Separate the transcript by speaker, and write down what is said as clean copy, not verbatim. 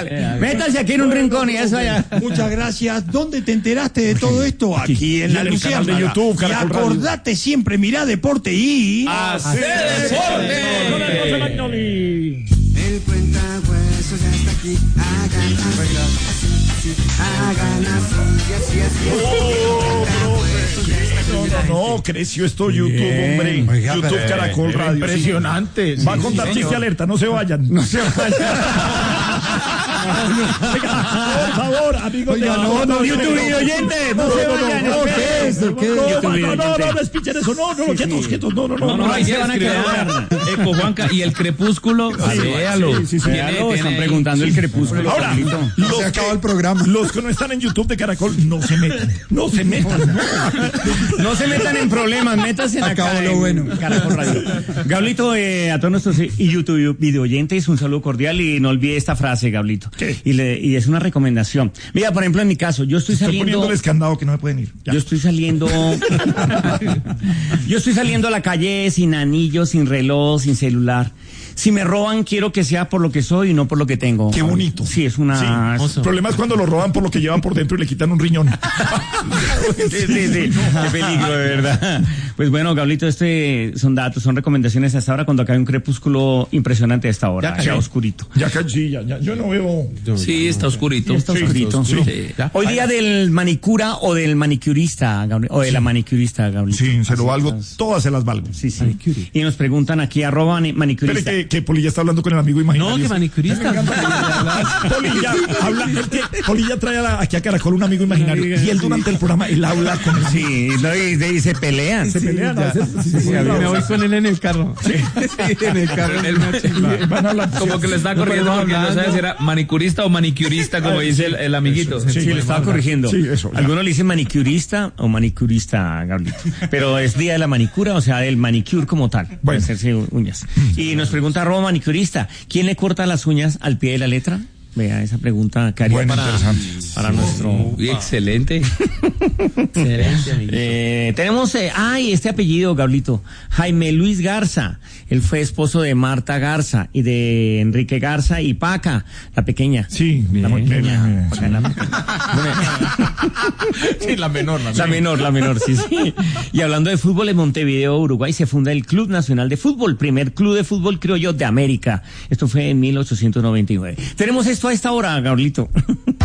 Speaker 1: Métase aquí en un rincón y eso allá.
Speaker 2: Muchas gracias. ¿Dónde te enteraste de todo esto? Aquí en la
Speaker 3: canal de YouTube,
Speaker 2: y acordate siempre, mirá Deporte y...
Speaker 3: ¡Hacer deporte!
Speaker 4: El cuentahuesos ya está aquí. Hagan así.
Speaker 3: No, creció esto YouTube, hombre.
Speaker 5: Oiga,
Speaker 3: YouTube
Speaker 5: pero,
Speaker 3: Caracol Radio.
Speaker 5: Impresionante.
Speaker 3: Va a contar chiste alerta, no se vayan. No se vayan. Por favor, amigos de
Speaker 1: YouTube y oyentes, no se vayan.
Speaker 5: ¿Qué es?
Speaker 3: No, espichen eso, no, quietos, no.
Speaker 6: Ahí se van a quedar. Eco, Juanca, y el crepúsculo, véalo.
Speaker 1: Sí, están preguntando el crepúsculo.
Speaker 3: Ahora,
Speaker 5: Se acaba el programa.
Speaker 3: Los que no están en YouTube de Caracol, no se metan.
Speaker 1: No se metan en problemas, métanse en
Speaker 5: Acabó
Speaker 1: acá
Speaker 5: lo bueno.
Speaker 1: Caracol Radio. Gablito, a todos nuestros YouTube video oyentes, un saludo cordial y no olvide esta frase, Gablito.
Speaker 3: ¿Qué?
Speaker 1: Y es una recomendación. Mira, por ejemplo, en mi caso, yo estoy
Speaker 3: Estoy
Speaker 1: saliendo...
Speaker 3: poniéndoles candado que no me pueden ir. Ya.
Speaker 1: Yo estoy saliendo a la calle sin anillo, sin reloj, sin celular. Si me roban, quiero que sea por lo que soy y no por lo que tengo.
Speaker 3: Qué bonito.
Speaker 1: Sí, es una...
Speaker 3: El problema es cuando lo roban por lo que llevan por dentro y le quitan un riñón.
Speaker 1: Sí. Qué peligro, de verdad. Pues bueno, Gablito, son datos, son recomendaciones hasta ahora cuando acá hay un crepúsculo impresionante a esta hora, ya oscurito.
Speaker 3: Ya, yo no veo.
Speaker 6: Sí, está oscurito.
Speaker 1: Está oscurito.
Speaker 3: Sí.
Speaker 1: Hoy día del manicura o del manicurista, o de la manicurista, Gablito.
Speaker 3: Sí, se lo valgo, todas se las valgo.
Speaker 1: Sí. Y nos preguntan aquí, @manicurista.
Speaker 3: Pero que Polilla está hablando con el amigo imaginario.
Speaker 6: No, que manicurista.
Speaker 3: Polilla trae aquí a Caracol un amigo imaginario y él durante el programa él habla con él.
Speaker 1: Sí, y se pelean.
Speaker 6: Me voy con él en el carro. Sí, en el carro.
Speaker 3: Van a hablar.
Speaker 6: Como que le está corrigiendo porque no sabe si era manicurista o manicurista, como dice el amiguito.
Speaker 1: Sí, le estaba corrigiendo.
Speaker 3: Sí, eso.
Speaker 1: Algunos le dicen manicurista o manicurista, Gablito. Pero es día de la manicura, o sea, del manicure como tal.
Speaker 3: Bueno.
Speaker 1: Hacerse uñas. Y nos pregunta @manicurista, ¿quién le corta las uñas al pie de la letra? Vea, esa pregunta, Cari,
Speaker 3: Bueno, interesante.
Speaker 1: para nuestro...
Speaker 6: Uy, excelente. Excelente, amigo.
Speaker 1: Tenemos, este apellido, Gablito, Jaime Luis Garza. Él fue esposo de Marta Garza y de Enrique Garza y Paca, la pequeña.
Speaker 3: Sí,
Speaker 1: la pequeña.
Speaker 3: sí.
Speaker 6: Sí, la menor,
Speaker 1: sí. Y hablando de fútbol, en Montevideo, Uruguay, se funda el Club Nacional de Fútbol, primer club de fútbol criollo de América. Esto fue en 1899. Tenemos esto a esta hora, Gablito.